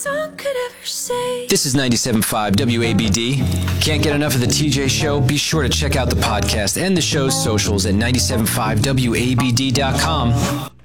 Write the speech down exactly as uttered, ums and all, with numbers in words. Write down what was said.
song could ever say. This is ninety-seven point five W A B D. Can't get enough of the T J Show? Be sure to check out the podcast and the show's socials at nine seven five W A B D dot com.